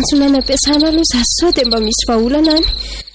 sonana ampiasana aloha za sao dia mba misy vaholana any